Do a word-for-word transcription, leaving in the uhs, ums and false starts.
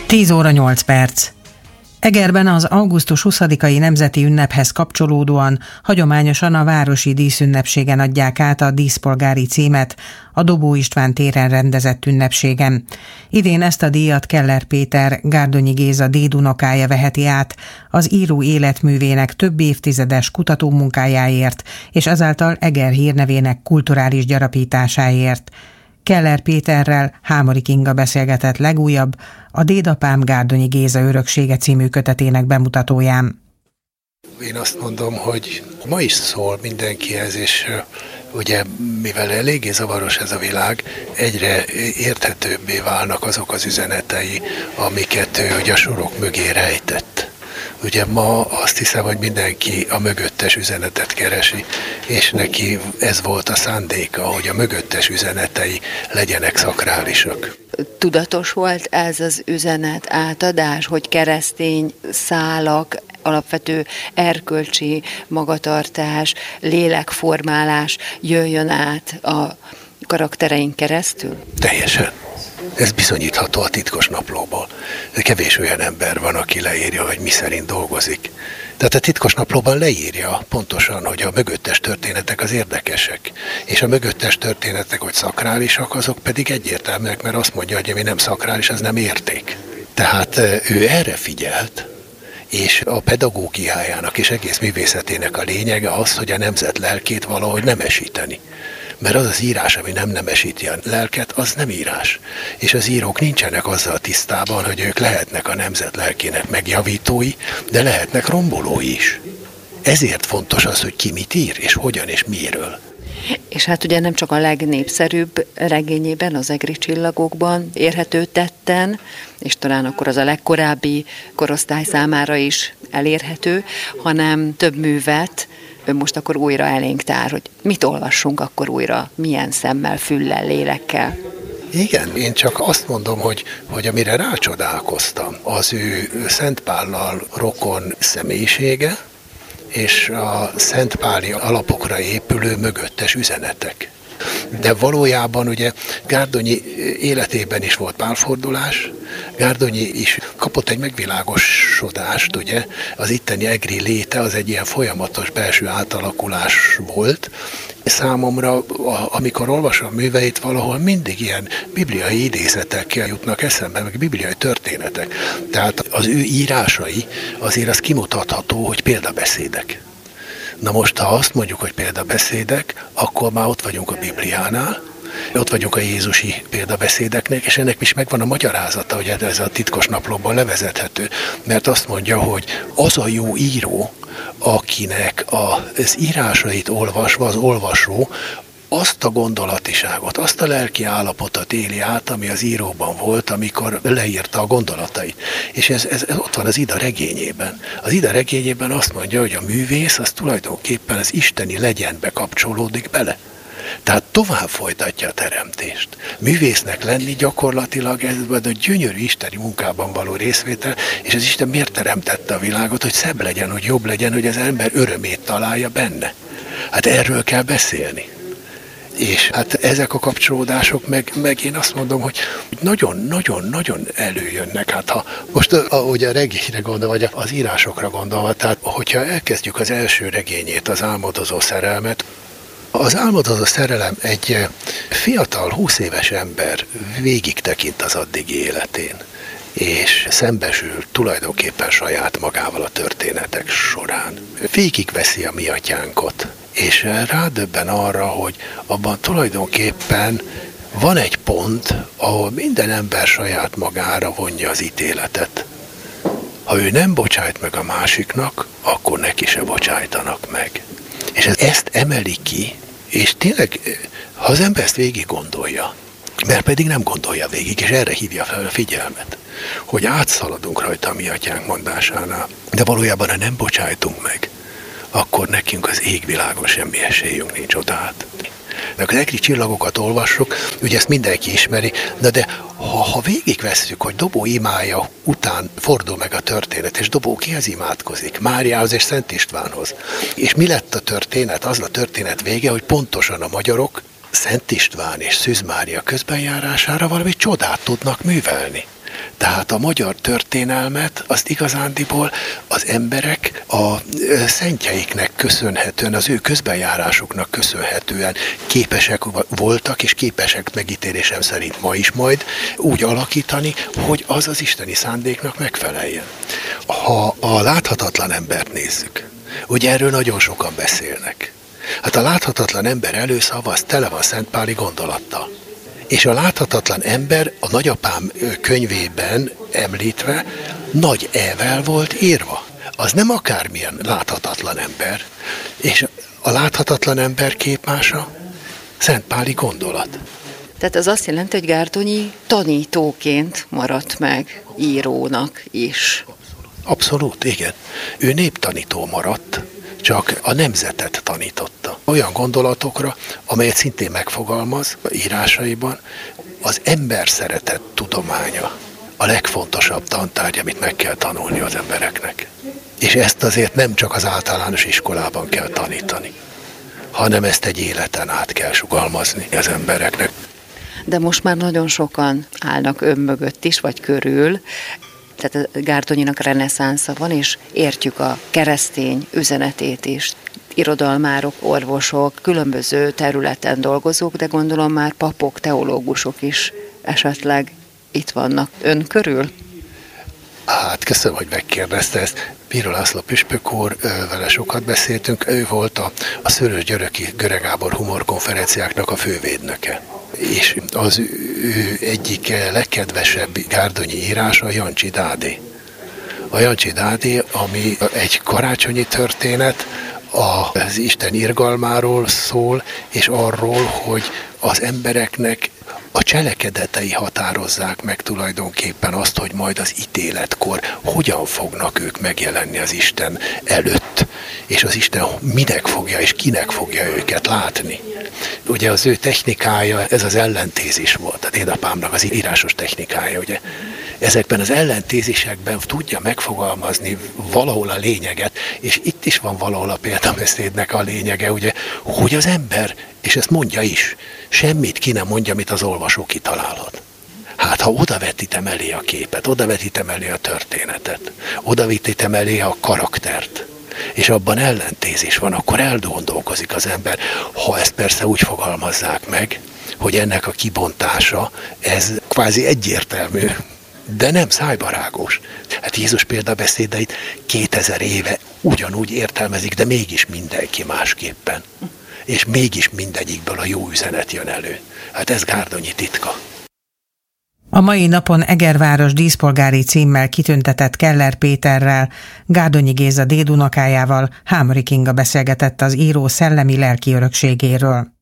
tíz óra nyolc perc. Egerben az augusztus huszadikai nemzeti ünnephez kapcsolódóan hagyományosan a városi díszünnepségen adják át a díszpolgári címet a Dobó István téren rendezett ünnepségen. Idén ezt a díjat Keller Péter, Gárdonyi Géza dédunokája veheti át az író életművének több évtizedes kutatómunkájáért és azáltal Eger hírnevének kulturális gyarapításáért. Keller Péterrel Hámori Inga beszélgetett legújabb, a Dédapám Gárdonyi Géza öröksége című kötetének bemutatóján. Én azt mondom, hogy ma is szól mindenkihez, és ugye mivel eléggé zavaros ez a világ, egyre érthetőbbé válnak azok az üzenetei, amiket ő ugye a sorok mögé rejtett. Ugye ma azt hiszem, hogy mindenki a mögöttes üzenetet keresi, és neki ez volt a szándéka, hogy a mögöttes üzenetei legyenek szakrálisak. Tudatos volt ez az üzenet átadás, hogy keresztény szálak, alapvető erkölcsi magatartás, lélekformálás jöjjön át a karaktereink keresztül? Teljesen. Ez bizonyítható a titkos naplóból. Kevés olyan ember van, aki leírja, hogy mi szerint dolgozik. Tehát a titkos naplóban leírja pontosan, hogy a mögöttes történetek az érdekesek. És a mögöttes történetek, hogy szakrálisak, azok pedig egyértelműek, mert azt mondja, hogy ami nem szakrális, az nem érték. Tehát ő erre figyelt, és a pedagógiájának és egész művészetének a lényege az, hogy a nemzet lelkét valahogy nemesíteni. Mert az az írás, ami nem nemesíti a lelket, az nem írás. És az írók nincsenek azzal tisztában, hogy ők lehetnek a nemzet lelkének megjavítói, de lehetnek rombolói is. Ezért fontos az, hogy ki mit ír, és hogyan, és miről. És hát ugye nem csak a legnépszerűbb regényében, az Egri csillagokban érhető tetten, és talán akkor az a legkorábbi korosztály számára is elérhető, hanem több művet ő most akkor újra elénk tár, hogy mit olvassunk akkor újra, milyen szemmel, füllel, lélekkel. Igen, én csak azt mondom, hogy, hogy amire rácsodálkoztam, az ő Szent Pállal rokon személyisége, és a szentpáli alapokra épülő mögöttes üzenetek. De valójában ugye Gárdonyi életében is volt pálfordulás, Gárdonyi is kapott egy megvilágosodást, ugye, az itteni egri léte az egy ilyen folyamatos belső átalakulás volt. Számomra, amikor olvasom műveit, valahol mindig ilyen bibliai idézetekkel jutnak eszembe, meg bibliai történetek. Tehát az ő írásai azért az kimutatható, hogy példabeszédek. Na most, ha azt mondjuk, hogy példabeszédek, akkor már ott vagyunk a Bibliánál, ott vagyunk a jézusi példabeszédeknek, és ennek is megvan a magyarázata, hogy ez a titkos naplóban levezethető, mert azt mondja, hogy az a jó író, akinek az írásait olvasva az olvasó azt a gondolatiságot, azt a lelki állapotot éli át, ami az íróban volt, amikor leírta a gondolatait. És ez, ez, ez ott van az Ida regényében. Az Ida regényében azt mondja, hogy a művész az tulajdonképpen az isteni legyenbe kapcsolódik bele. Tehát tovább folytatja a teremtést. Művésznek lenni gyakorlatilag ez a gyönyörű isteni munkában való részvétel, és az Isten miért teremtette a világot, hogy szebb legyen, hogy jobb legyen, hogy az ember örömét találja benne. Hát erről kell beszélni. És hát ezek a kapcsolódások, meg, meg én azt mondom, hogy nagyon-nagyon-nagyon előjönnek. Hát ha most ahogy a regényre gondol, vagy az írásokra gondolva, tehát hogyha elkezdjük az első regényét, az Álmodozó szerelmet, az álmodozó szerelem egy fiatal, húsz éves ember végig tekint az addigi életén, és szembesül tulajdonképpen saját magával a történetek során. Végigveszi a mi atyánkot, és rádöbben arra, hogy abban tulajdonképpen van egy pont, ahol minden ember saját magára vonja az ítéletet. Ha ő nem bocsájt meg a másiknak, akkor neki se bocsájtanak meg. És ez ezt emeli ki, és tényleg, ha az ember ezt végig gondolja, mert pedig nem gondolja végig, és erre hívja fel a figyelmet, hogy átszaladunk rajta a mi atyánk mondásánál, de valójában, ha nem bocsájtunk meg, akkor nekünk az égvilágon semmi esélyünk nincs odaát. De az Egri csillagokat olvassuk, ugye ezt mindenki ismeri, de, de ha, ha végigvesszük, hogy Dobó imája után fordul meg a történet, és Dobó kihez imádkozik? Máriához és Szent Istvánhoz. És mi lett a történet? Az a történet vége, hogy pontosan a magyarok Szent István és Szűz Mária közbenjárására valami csodát tudnak művelni. Tehát a magyar történelmet azt igazándiból az emberek a szentjeiknek köszönhetően, az ő közbenjárásuknak köszönhetően képesek voltak, és képesek megítélésem szerint ma is majd úgy alakítani, hogy az az isteni szándéknak megfeleljen. Ha a láthatatlan embert nézzük, ugye erről nagyon sokan beszélnek. Hát a láthatatlan ember előszava az tele van szentpáli gondolattal. És a láthatatlan ember a nagyapám könyvében említve nagy E-vel volt írva. Az nem akármilyen láthatatlan ember. És a láthatatlan ember képmása szentpáli gondolat. Tehát az azt jelenti, hogy Gárdonyi tanítóként maradt meg írónak is. Abszolút, igen. Ő néptanító maradt, csak a nemzetet tanította. Olyan gondolatokra, amelyet szintén megfogalmaz írásaiban, az ember szeretet tudománya a legfontosabb tantárgy, amit meg kell tanulni az embereknek. És ezt azért nem csak az általános iskolában kell tanítani, hanem ezt egy életen át kell sugalmazni az embereknek. De most már nagyon sokan állnak ön mögött is, vagy körül. Tehát Gárdonyinak reneszánsza van, és értjük a keresztény üzenetét is. Irodalmárok, orvosok, különböző területen dolgozók, de gondolom már papok, teológusok is esetleg itt vannak ön körül. Hát köszönöm, hogy megkérdezte ezt. Bíró László püspök úr, vele sokat beszéltünk, ő volt a, a Szőlős-Györöki Göre Gábor humorkonferenciáknak a fővédnöke. És az ő egyik legkedvesebb gárdonyi írása a Jancsi Dádé. A Jancsi Dádé, ami egy karácsonyi történet, az Isten irgalmáról szól, és arról, hogy az embereknek a cselekedetei határozzák meg tulajdonképpen azt, hogy majd az ítéletkor hogyan fognak ők megjelenni az Isten előtt, és az Isten minek fogja és kinek fogja őket látni. Ugye az ő technikája, ez az ellentézis volt, a dédapámnak az írásos technikája, ugye. Ezekben az ellentézisekben tudja megfogalmazni valahol a lényeget, és itt is van valahol a példabeszédnek a lényege, ugye, hogy az ember, és ezt mondja is, semmit ki nem mondja, amit az olvasó kitalálhat. Hát, ha odavetítem elé a képet, odavetítem elé a történetet, odavetítem elé a karaktert, és abban ellentézés van, akkor elgondolkozik az ember. Ha ezt persze úgy fogalmazzák meg, hogy ennek a kibontása, ez kvázi egyértelmű, de nem szájbarágos. Hát Jézus példabeszédeit kétezer éve ugyanúgy értelmezik, de mégis mindenki másképpen. És mégis mindegyikből a jó üzenet jön elő. Hát ez Gárdonyi titka. A mai napon Egerváros díszpolgári címmel kitüntetett Keller Péterrel, Gárdonyi Géza dédunokájával Hámori Kinga beszélgetett az író szellemi lelki örökségéről.